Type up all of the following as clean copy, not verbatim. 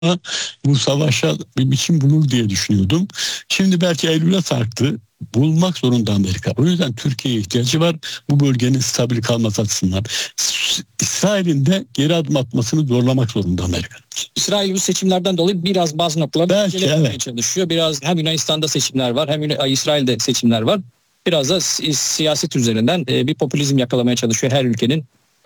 bu savaşa bir biçim bulur diye düşünüyordum. Şimdi belki Eylül'e sarktı. Bulmak zorunda Amerika. O yüzden Türkiye'ye ihtiyacı var bu bölgenin stabil kalması açısından. İsrail'in de geri adım atmasını zorlamak zorunda Amerika. İsrail bu seçimlerden dolayı biraz bazı noktalarda belki evet. çalışıyor. Biraz hem Yunanistan'da seçimler var hem İsrail'de seçimler var. Biraz da siyaset üzerinden bir popülizm yakalamaya çalışıyor her ülkenin.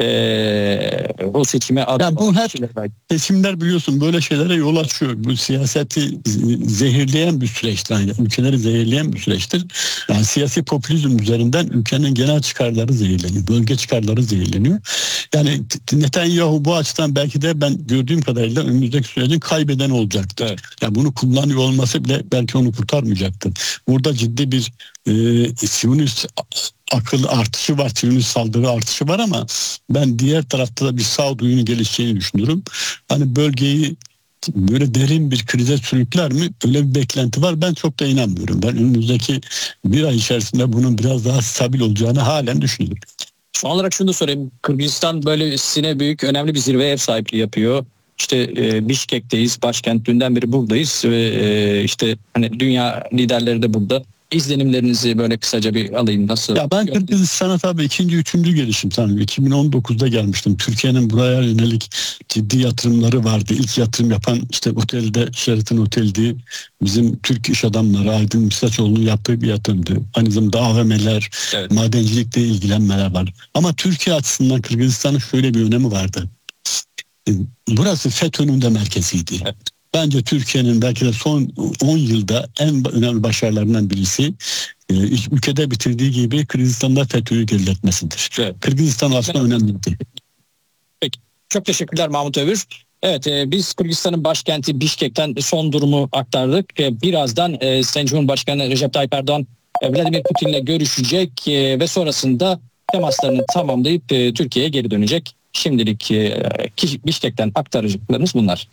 O seçime ya bu hep seçimler biliyorsun böyle şeylere yol açıyor. Bu siyaseti zehirleyen bir süreçtir. Yani ülkeleri zehirleyen bir süreçtir. Yani siyasi popülizm üzerinden ülkenin genel çıkarları zehirleniyor. Bölge çıkarları zehirleniyor. Yani Netanyahu bu açıdan belki de ben gördüğüm kadarıyla önümüzdeki sürecin kaybeden olacaktır. Evet. Yani bunu kullanıyor olması bile belki onu kurtarmayacaktır. Burada ciddi bir Siyonist akıl artışı var, Siyonist saldırı artışı var ama ben diğer tarafta da bir sağduyunun gelişeceğini düşünüyorum. Hani bölgeyi böyle derin bir krize sürükler mi? Öyle bir beklenti var. Ben çok da inanmıyorum. Ben önümüzdeki bir ay içerisinde bunun biraz daha stabil olacağını halen düşünüyorum. Son olarak şunu da sorayım. Kırgızistan böylesine büyük, önemli bir zirveye ev sahipliği yapıyor. İşte Bişkek'teyiz, başkent, dünden beri buradayız ve işte hani dünya liderleri de burada. İzlenimlerinizi böyle kısaca bir alayım. Nasıl? Ya ben Kırgızistan'a tabii ikinci, üçüncü gelişim sanırım. 2019'da gelmiştim. Türkiye'nin buraya yönelik ciddi yatırımları vardı. İlk yatırım yapan işte otelde, Sheraton Otel'di. Bizim Türk iş adamları Aydın Misaçoğlu'nun yaptığı bir yatırımdı. Aynı zamanda AVM'ler, evet, madencilikle ilgilenmeler var. Ama Türkiye açısından Kırgızistan'ın şöyle bir önemi vardı. Burası FETÖ'nün de merkeziydi. Evet. Bence Türkiye'nin belki de son 10 yılda en önemli başarılarından birisi ülkede bitirdiği gibi Kırgızistan'da FETÖ'yü geriletmesidir. Evet. Kırgızistan aslında önemliydi. Peki. Çok teşekkürler Mahmut Övür. Evet, biz Kırgızistan'ın başkenti Bişkek'ten son durumu aktardık. Birazdan Sayın Cumhurbaşkanı Recep Tayyip Erdoğan Vladimir Putin'le görüşecek ve sonrasında temaslarını tamamlayıp Türkiye'ye geri dönecek. Şimdilik Bişkek'ten aktaracaklarımız bunlar.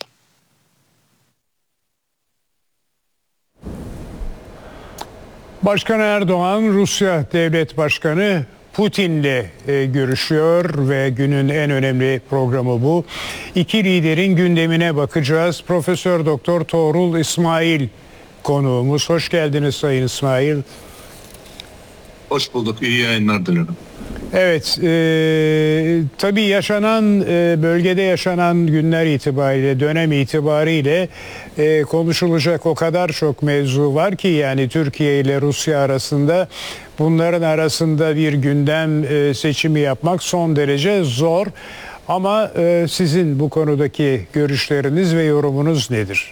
Başkan Erdoğan, Rusya Devlet Başkanı Putin'le görüşüyor ve günün en önemli programı bu. İki liderin gündemine bakacağız. Profesör Doktor Tuğrul İsmail konuğumuz. Hoş geldiniz Sayın İsmail. Hoş bulduk. İyi yayınlar dilerim. Evet, tabii yaşanan, bölgede yaşanan günler itibariyle, dönem itibariyle konuşulacak o kadar çok mevzu var ki yani Türkiye ile Rusya arasında bunların arasında bir gündem seçimi yapmak son derece zor. Ama sizin bu konudaki görüşleriniz ve yorumunuz nedir?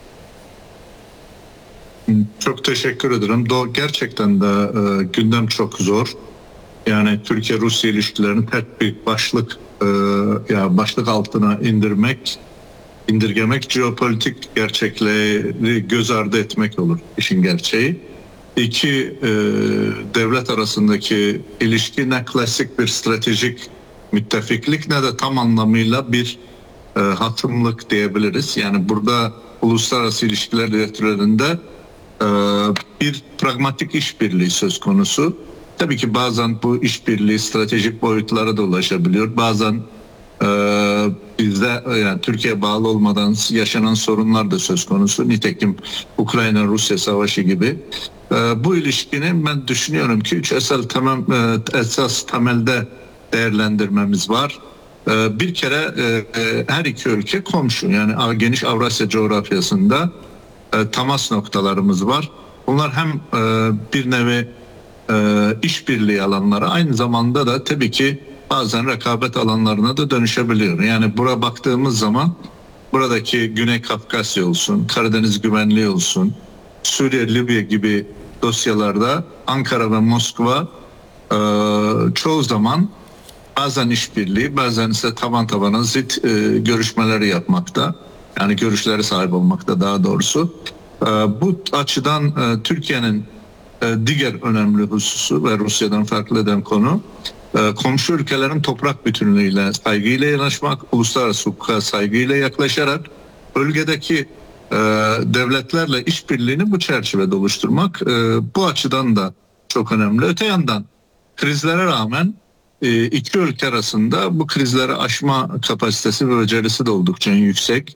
Çok teşekkür ederim. Gerçekten de gündem çok zor. Yani Türkiye-Rusya ilişkilerini tek bir başlık altına indirgemek jeopolitik gerçekleri göz ardı etmek olur işin gerçeği. İki devlet arasındaki ilişki ne klasik bir stratejik müttefiklik ne de tam anlamıyla bir hatımlık diyebiliriz. Yani burada uluslararası ilişkiler direktörlerinde bir pragmatik işbirliği söz konusu. Tabii ki bazen bu işbirliği stratejik boyutlara da ulaşabiliyor. Bazen bizde yani Türkiye bağlı olmadan yaşanan sorunlar da söz konusu. Nitekim Ukrayna-Rusya savaşı gibi. Bu ilişkinin ben düşünüyorum ki üç esas temelde değerlendirmemiz var. Bir kere her iki ülke komşu, yani geniş Avrasya coğrafyasında temas noktalarımız var. Bunlar hem bir nevi işbirliği alanları, aynı zamanda da tabii ki bazen rekabet alanlarına da dönüşebiliyor. Yani buraya baktığımız zaman buradaki Güney Kafkasya olsun, Karadeniz güvenliği olsun, Suriye, Libya gibi dosyalarda Ankara ve Moskova çoğu zaman bazen işbirliği, bazen ise taban tabana zıt görüşmeleri yapmakta. Yani görüşlere sahip olmakta daha doğrusu. Bu açıdan Türkiye'nin diğer önemli hususu ve Rusya'dan farklı eden konu komşu ülkelerin toprak bütünlüğüyle saygıyla yanaşmak, uluslararası hukuka saygıyla yaklaşarak bölgedeki devletlerle işbirliğini bu çerçevede oluşturmak bu açıdan da çok önemli. Öte yandan krizlere rağmen iki ülke arasında bu krizleri aşma kapasitesi ve becerisi de oldukça yüksek.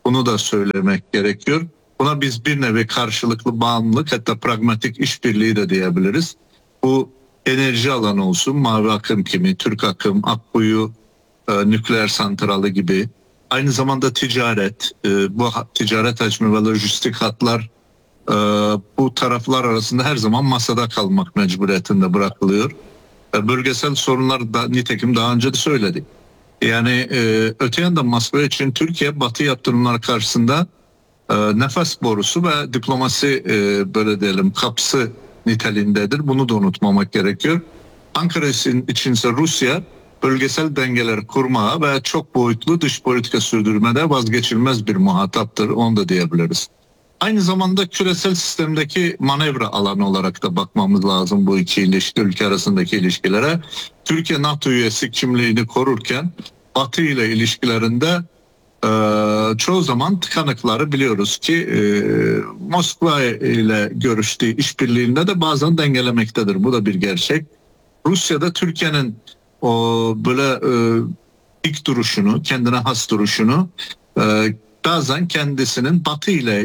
Bunu da söylemek gerekiyor. Buna biz bir nevi karşılıklı bağımlılık, hatta pragmatik işbirliği de diyebiliriz. Bu enerji alanı olsun, Mavi Akım kimi, Türk Akım, Akkuyu, nükleer santralı gibi. Aynı zamanda ticaret, bu ticaret hacmi ve lojistik hatlar bu taraflar arasında her zaman masada kalmak mecburiyetinde bırakılıyor. Bölgesel sorunlar da nitekim daha önce de söyledik. Yani öte yandan Moskova için Türkiye Batı yaptırımlar karşısında nefes borusu ve diplomasi böyle diyelim kapısı niteliğindedir. Bunu da unutmamak gerekiyor. Ankara içinse Rusya bölgesel dengeler kurmaya ve çok boyutlu dış politika sürdürmede vazgeçilmez bir muhataptır. Onu da diyebiliriz. Aynı zamanda küresel sistemdeki manevra alanı olarak da bakmamız lazım bu iki ülke arasındaki ilişkilere. Türkiye NATO üyesi kimliğini korurken Batı ile ilişkilerinde çoğu zaman tıkanıkları biliyoruz ki Moskva ile görüştüğü işbirliğinde de bazen dengelemektedir. Bu da bir gerçek. Rusya'da Türkiye'nin o böyle ilk duruşunu, kendine has duruşunu bazen kendisinin Batı ile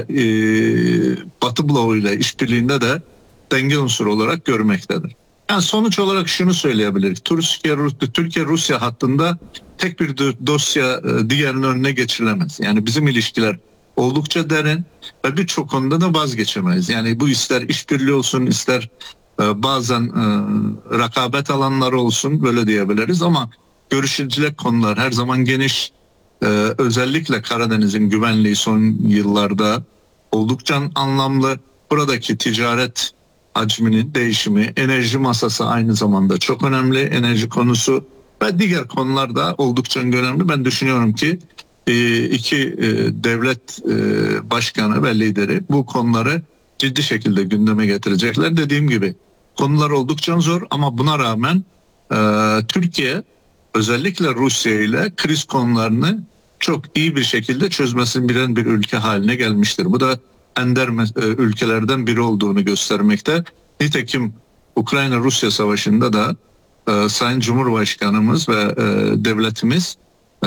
Batı bloğu ile işbirliğinde de denge unsuru olarak görmektedir. Yani sonuç olarak şunu söyleyebiliriz. Türkiye-Rusya hattında tek bir dosya diğerinin önüne geçirilemez. Yani bizim ilişkiler oldukça derin ve birçok konuda da vazgeçemeyiz. Yani bu ister işbirliği olsun, ister bazen rekabet alanları olsun, böyle diyebiliriz ama görüşülecek konular her zaman geniş. Özellikle Karadeniz'in güvenliği son yıllarda oldukça anlamlı. Buradaki ticaret hacminin değişimi, enerji masası aynı zamanda çok önemli, enerji konusu ve diğer konular da oldukça önemli. Ben düşünüyorum ki iki devlet başkanı ve lideri bu konuları ciddi şekilde gündeme getirecekler. Dediğim gibi konular oldukça zor ama buna rağmen Türkiye özellikle Rusya ile kriz konularını çok iyi bir şekilde çözmesini bilen bir ülke haline gelmiştir. Bu da ender ülkelerden biri olduğunu göstermekte. Nitekim Ukrayna-Rusya savaşında da Sayın Cumhurbaşkanımız ve devletimiz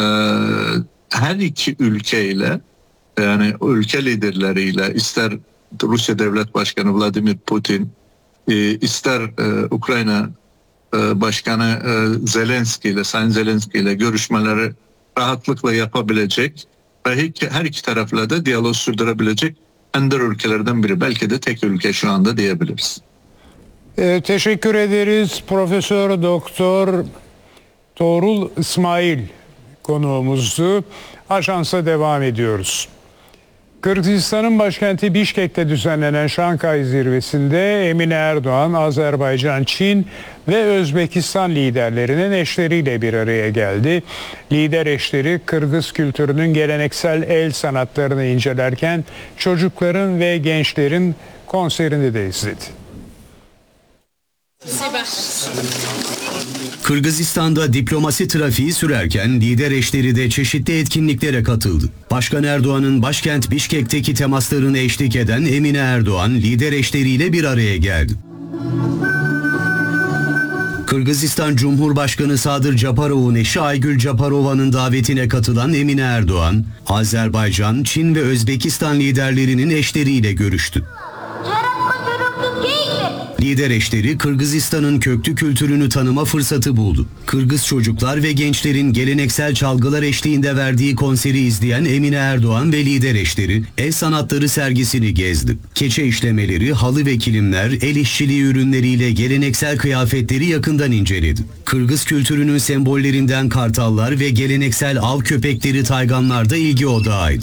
her iki ülkeyle, yani ülke liderleriyle, ister Rusya Devlet Başkanı Vladimir Putin, ister Ukrayna Başkanı Zelenski ile, Sayın Zelenski ile görüşmeleri rahatlıkla yapabilecek ve her iki tarafla da diyalog sürdürebilecek ender ülkelerden biri. Belki de tek ülke şu anda diyebiliriz. Teşekkür ederiz. Profesör Doktor Tuğrul İsmail konuğumuzdu. Ajansa devam ediyoruz. Kırgızistan'ın başkenti Bişkek'te düzenlenen Şankay Zirvesi'nde Emine Erdoğan, Azerbaycan, Çin ve Özbekistan liderlerinin eşleriyle bir araya geldi. Lider eşleri Kırgız kültürünün geleneksel el sanatlarını incelerken çocukların ve gençlerin konserini de izledi. Kırgızistan'da diplomasi trafiği sürerken lider eşleri de çeşitli etkinliklere katıldı. Başkan Erdoğan'ın başkent Bişkek'teki temaslarını eşlik eden Emine Erdoğan lider eşleriyle bir araya geldi. Kırgızistan Cumhurbaşkanı Sadır Japarov'un eşi Aygül Japarova'nın davetine katılan Emine Erdoğan, Azerbaycan, Çin ve Özbekistan liderlerinin eşleriyle görüştü. Lider eşleri Kırgızistan'ın köklü kültürünü tanıma fırsatı buldu. Kırgız çocuklar ve gençlerin geleneksel çalgılar eşliğinde verdiği konseri izleyen Emine Erdoğan ve lider eşleri el sanatları sergisini gezdi. Keçe işlemeleri, halı ve kilimler, el işçiliği ürünleriyle geleneksel kıyafetleri yakından inceledi. Kırgız kültürünün sembollerinden kartallar ve geleneksel av köpekleri tayganlar da ilgi odağıydı.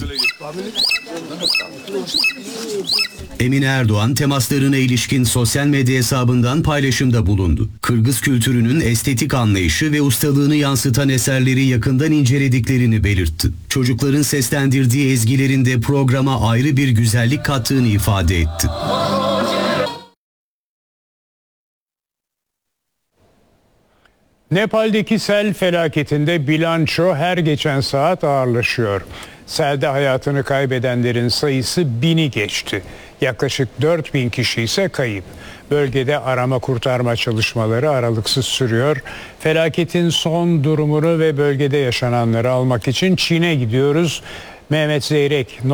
Emine Erdoğan temaslarına ilişkin sosyal medya hesabından paylaşımda bulundu. Kırgız kültürünün estetik anlayışı ve ustalığını yansıtan eserleri yakından incelediklerini belirtti. Çocukların seslendirdiği ezgilerin de programa ayrı bir güzellik kattığını ifade etti. Nepal'deki sel felaketinde bilanço her geçen saat ağırlaşıyor. Selde hayatını kaybedenlerin sayısı 1000'i geçti. Yaklaşık 4000 kişi ise kayıp. Bölgede arama kurtarma çalışmaları aralıksız sürüyor. Felaketin son durumunu ve bölgede yaşananları almak için Çin'e gidiyoruz. Mehmet Zeyrek